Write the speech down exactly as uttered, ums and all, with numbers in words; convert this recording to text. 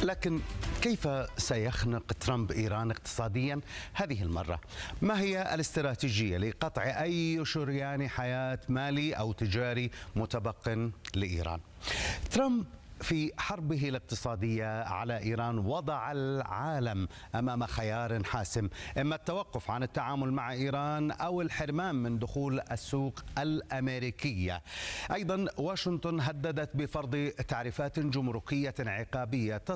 لكن كيف سيخنق ترامب إيران اقتصاديا هذه المرة؟ ما هي الاستراتيجية لقطع أي شريان حياة مالي أو تجاري متبق لإيران؟ ترامب في حربه الاقتصادية على إيران وضع العالم أمام خيار حاسم، إما التوقف عن التعامل مع إيران أو الحرمان من دخول السوق الأمريكية. أيضا واشنطن هددت بفرض تعريفات جمركية عقابية